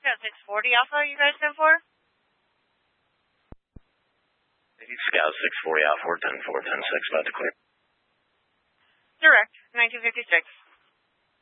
Scout 640 Alpha, you guys 10-4? Scout 640 Alpha, 10-4, 10-6, about to clear. Direct, 1956.